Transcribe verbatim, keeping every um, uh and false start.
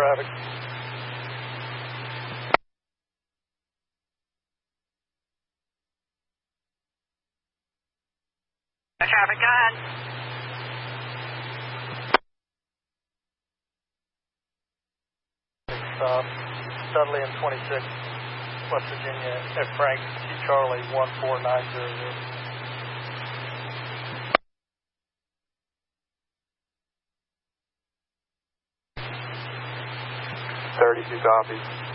traffic. Traffic, go ahead. Stop. Dudley and twenty-six, West Virginia, at Frank, T Charlie one four nine zero zero. thirty-two copies.